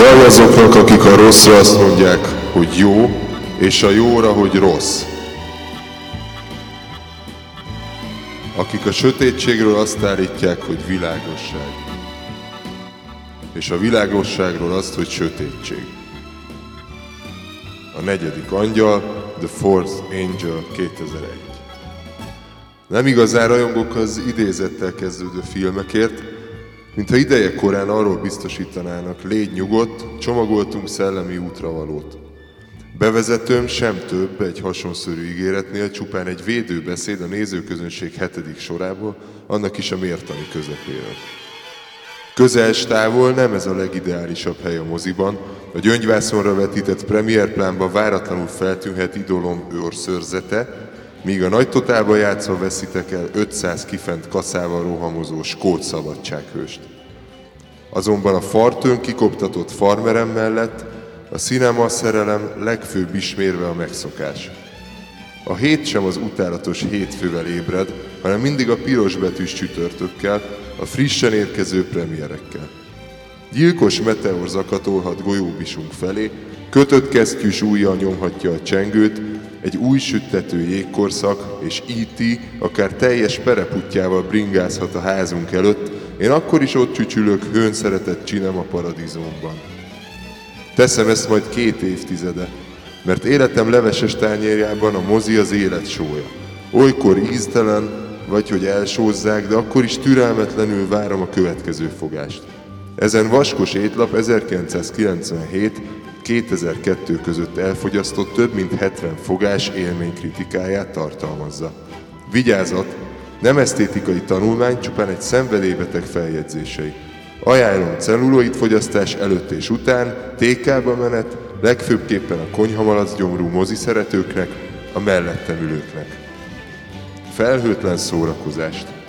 Jaj azoknak, akik a rosszra azt mondják, hogy jó, és a jóra, hogy rossz. Akik a sötétségről azt állítják, hogy világosság, és a világosságról azt, hogy sötétség. A negyedik angyal, The Fourth Angel 2001. Nem igazán rajongok az idézettel kezdődő filmekért, mintha ideje korán arról biztosítanának, légy nyugodt, csomagoltunk szellemi útravalót. Bevezetőm sem több egy hasonszörű ígéretnél, csupán egy védőbeszéd a nézőközönség 7. sorából, annak is a mértani közepéről. Közel távol nem ez a legideálisabb hely a moziban, a gyöngyvászonra vetített premierplánban váratlanul feltűnhet idolom őrszörzete, míg a nagy totálba játszva veszitek el 500 kifent kaszával rohamozó skót szabadsághőst. Azonban a fartőn kikoptatott farmerem mellett a cinema szerelem legfőbb ismérve a megszokás. A hét sem az utálatos hétfővel ébred, hanem mindig a pirosbetűs csütörtökkel, a frissen érkező premierekkel. Gyilkos meteor zakatolhat golyóbisunk felé, kötött kesztyűs ujjal nyomhatja a csengőt, egy új süttető jégkorszak, és E.T. akár teljes pereputjával bringázhat a házunk előtt, én akkor is ott csücsülök hőn szeretett cinema paradicsomban. Teszem ezt majd 2 évtizede, mert életem leveses tányérjában a mozi az élet sója. Olykor íztelen, vagy hogy elsózzák, de akkor is türelmetlenül várom a következő fogást. Ezen vaskos étlap 1997-2002 között elfogyasztott több mint 70 fogás élménykritikáját tartalmazza. Vigyázat! Nem esztétikai tanulmány, csupán egy szenvedélybeteg feljegyzései. Ajánlom celluloid fogyasztás előtt és után, TK-ba menet, legfőbbképpen a konyhamalacgyomrú mozi szeretőknek, a mellettem ülőknek. Felhőtlen szórakozást!